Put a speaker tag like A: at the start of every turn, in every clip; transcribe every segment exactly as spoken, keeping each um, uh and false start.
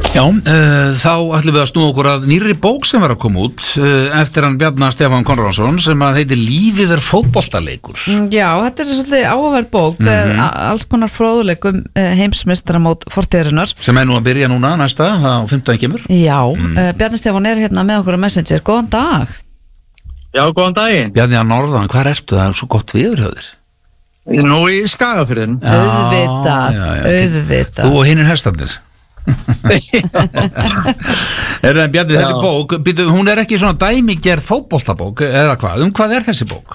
A: Já, uh, þá ætlum við að snúa okkur að nýrri bók sem var að koma út uh, eftir hann Bjarna Stefán Konráðsson sem að heitir Lífið er fótboltaleikur.
B: Já, þetta er svolítið áhugaverð bók með mm -hmm. alls konar fróðleikum uh, heimsmeistaramót fortíðarinnar
A: sem er nú að byrja núna næsta, það á fimmtudaginn kemur.
B: Já, mm. uh, Bjarni Stefán er hérna með okkur á Messenger. Góðan dag.
C: Já, góðan daginn.
A: Bjarni að norðan, hvað ertu? Það er svo gott viður hjá þér.
C: Nú í Skagafirðin.
B: Auðvitað, já, já, auðvitað.
A: Þú og hinir hestarnir. Er það Bjarni þessi já. bók býtu, hún er ekki svona dæmigerð fótboltabók eða hvað, um hvað er þessi bók?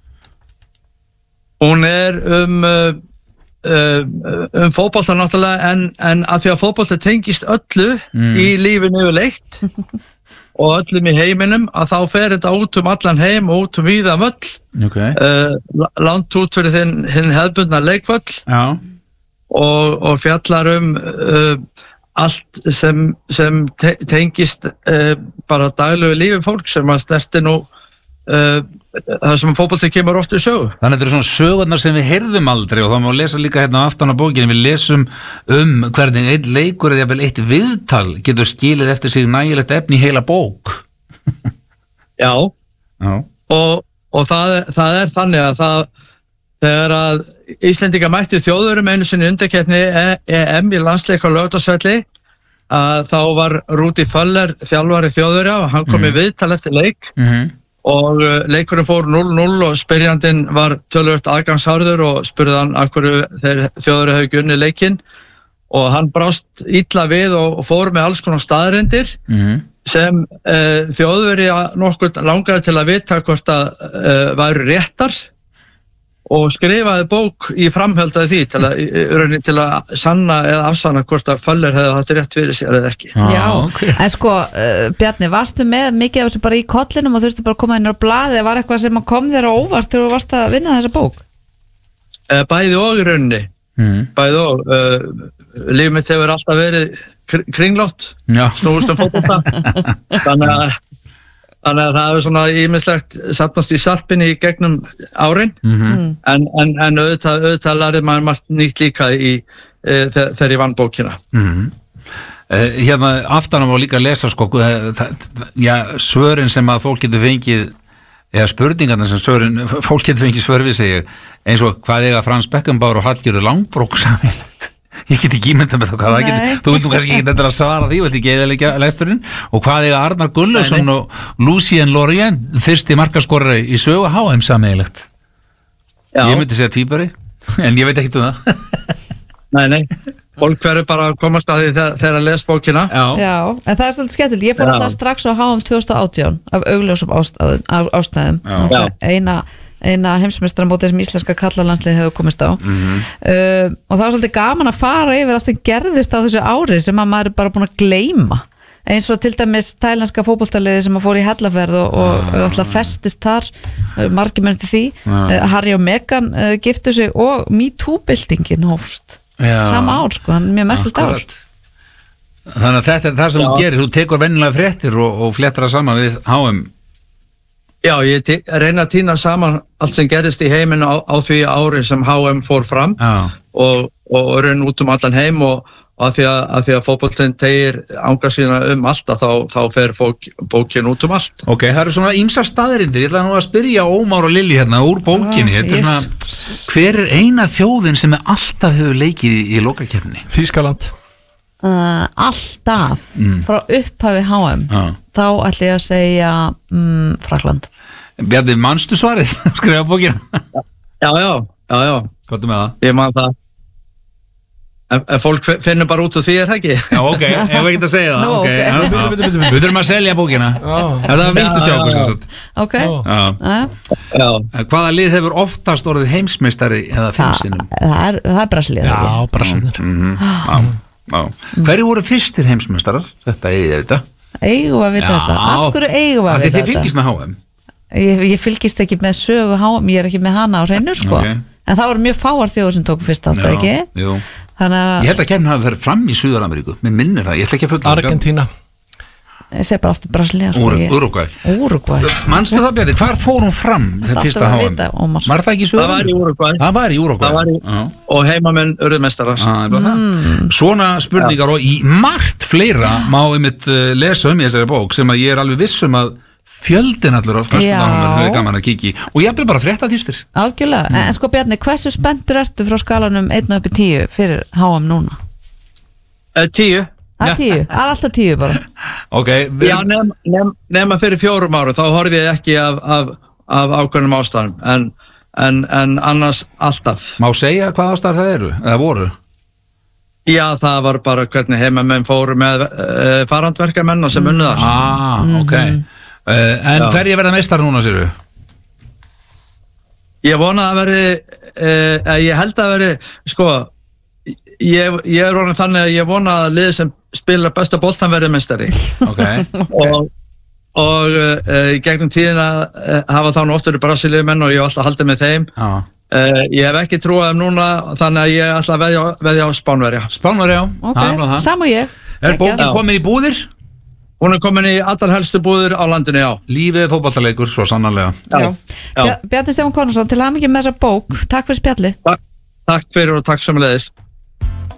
C: Hún er um uh, uh, um fótbolta náttúrulega en, en að því að fótbolta tengist öllu mm. í lífinu yfirleitt og öllum í heiminum að þá fer þetta út um allan heim og út um víða völl
A: okay.
C: uh, langt út fyrir þinn hinn hefðbundna leikvöll
A: já.
C: og, og fjallar um uh, allt sem, sem te tengist uh, bara daglegu lífi fólk sem að snerti nú uh, það sem fótbolti kemur oft í sögu.
A: Þannig að þetta eru svona sögurnar sem við heyrðum aldrei og þá má lesa líka hérna aftan á bókinni, við lesum um hvernig einn leikur eða vel eitt viðtal getur skilið eftir sig nægilegt efni í heila bók.
C: Já,
A: Já.
C: og, og það, það er þannig að það þegar að Íslendinga mætti þjóðurum einu sinni undankeppni E M í landsleik á Laugardalsvelli að þá var Rúdi Föller þjálfari Þjóðverja og hann kom mm. í viðtal eftir leik
A: mm -hmm.
C: og leikurinn fór núll núll og spyrjandinn var töluvert aðgangsharður og spurði hann af hverju þeir Þjóðverja hefði unnið leikinn og hann brást illa við og fór með alls konar staðreyndir mm -hmm. sem uh, Þjóðverja nokkuð langaði til að vita hvort að uh, væru réttar og skrifaði bók í framhöldaði því til að, til að sanna eða afsanna hvort að Föller hefði hatt rétt fyrir sér eða ekki.
B: Ah, Já, okay. En sko, uh, Bjarni, varstu með mikið af þessu bara í kollinum og þurftu bara að koma inn á blaði, var eitthvað sem kom þér á óvart þegar þú varst að vinna þessa bók?
C: Uh, bæði og í rauninni, mm. bæði og. Uh, líf mitt hefur alltaf verið kr kringlótt, snúist um fótbolta, þannig að Þannig að það hefur svona ýmislegt safnast í sarpinni í gegnum árin mm -hmm. en, en, en auðvitað, auðvitað lærið maður margt nýtt líka í, e, þegar ég vann bókina.
A: Mm -hmm. eh, hérna aftan á líka að lesa sko, já, svörin sem að fólk getur fengið, eða spurningarna sem svörin, fólk getur fengið svör við sig eins og hvað eiga Frans Beckenbauer og Hallgerður Langbrók sameiginlegt. Ég get ekki ímynda með það hvað það getur, þú vilt nú kannski ekki þetta að svara því, vilt ekki eðalega lesturinn og hvað eiga Arnar Gunnlaugsson og Lucien Lorient fyrsti markaskorari í sögu H M sameiginlegt. Ég myndi segja tvíbari en ég veit ekki um það.
C: Nei, nei, fólk verður bara að komast að því þegar, þegar að lesa bókina.
B: Já. Já, en það er svolítið skemmtilegt, ég fór Já. alltaf strax á H M tvö þúsund og átján af augljósum ástæðum, ástæðum.
C: Já.
B: eina eina heimsmeistaramótið sem íslenska kallalandslið hefur komist á mm -hmm. uh, og það var svolítið gaman að fara yfir allt sem gerðist á þessu ári sem að maður er bara búin að gleyma eins og til dæmis tælenska fótboltaliði sem að fór í Hellaferð og, og ah. alltaf festist þar uh, margir mennir til því ah. uh, Harry og Meghan uh, giftu sig og MeToo-byltingin hófst ja. sama ár sko, hann er mjög merkilt ár.
A: Þannig að þetta er það sem þú gerir, þú tekur venjulega fréttir og, og fléttar það saman við H M.
C: Já, ég reyna að týna saman allt sem gerist í heiminu á, á því ári sem H M fór fram
A: ah.
C: og, og raun út um allan heim og, og að því að, að, að fótboltinn tegir ánga sína um allt þá, þá fer fólk, bókin út um allt.
A: Ok, það eru svona ýmsar staðarindir, ég ætla nú að spyrja Ómar og Lilji hérna úr bókinni, ah, yes. svona, hver er eina þjóðin sem er alltaf hefur leikið í, í lokakeppninni?
D: Þýskaland.
B: Uh, alltaf mm. frá upphafi H M
A: ah.
B: þá ætla ég að segja um, Frakkland.
A: Bjarni, manstu svarið? Skrifa bókina.
C: Já, já, já, já.
A: Hvað er með það?
C: Ég man það. En, en fólk finnur bara út úr því er það ekki?
A: Já, ok, ég var ekki að segja það.
B: Nú, ok.
A: okay. Við þurfum að selja bókina.
D: Oh.
A: Það var viltust hjá okkur.
B: Ok.
A: Oh.
B: Já.
C: Já.
A: Hvaða lið hefur oftast orðið heimsmeistari eða fimm sinnum?
B: Það er, það er Brasilía.
D: Já, Brasilía.
A: Mm -hmm. Já. Hverju voru fyrstir heimsmeistarar? Þetta eigið þetta.
B: Eigum að vita
A: Já.
B: þetta. Af hverju eigum að vita
A: þetta? Þið fylgist með H M.
B: Ég, ég fylgist ekki með sögu H M, ég er ekki með hana á hreinu sko.
A: Okay.
B: En það voru mjög fáar þjóður sem tóku fyrst átt, ekki?
A: Jú.
B: Þannig að
A: Ég held að keppnin hafi farið fram í Suður-Ameríku. Mér minnir það, ég ætla ekki að fulla.
D: Argentína.
B: ég segi bara aftur Brasilía sko,
A: Úrugvæ
B: Úrugvæ
A: Manstu það Bjarni, hvar fór hún fram þetta fyrsta H M? Var það ekki í
C: Það var í Úrugvæ
A: Það var í Úrugvæ
C: og heimamenn urðu meistarar
B: mm.
A: Svona spurningar og í margt fleira má einmitt lesa um í þessari bók sem að ég er alveg viss um að fjöldin allur af knastbundahámar hefur gaman að kíkja í og ég er bara frétta þýstir
B: Algjörlega, mm. en sko Bjarni, hversu spenntur ertu frá skalanum einn upp í tíu fyrir H M núna?
C: Uh, tíu
B: Að tíu, að alltaf tíu bara
A: okay, við...
C: Já, nema nem, nem fyrir fjórum árum þá horfði ég ekki af, af, af ákveðnum ástæðum en, en, en annars alltaf
A: Má segja hvað ástæðar það eru, eða voru?
C: Já, það var bara hvernig heimamenn fóru með uh, farandverkamenn og sem mm. unnu þar
A: Ah, ok mm-hmm. uh, En hverju verða meistar núna, séru?
C: Ég vona að veri uh, ég held að veri sko Ég, ég er orðin þannig að ég vona að liðið sem spila besta boltan verði meistari
A: okay.
C: og, og uh, í gegnum tíðina uh, hafa þá nú oftur í Brasilíu menn og ég hef alltaf haldið með þeim
A: ah.
C: uh, ég hef ekki trúað um núna þannig að ég ætla að veðja, veðja á Spánverja
A: Spánverja,
B: okay. Sam og ég
A: Er bókin komin í búðir?
C: Hún er komin í allar helstu búðir á landinu, já
A: Lífið er fótboltaleikur, svo sannarlega
B: já. Já. Bjarni Stefán Konráðsson, til hamingju með þessa bók Takk fyrir spjalli
C: Takk, takk fyrir og takk sömuleiðis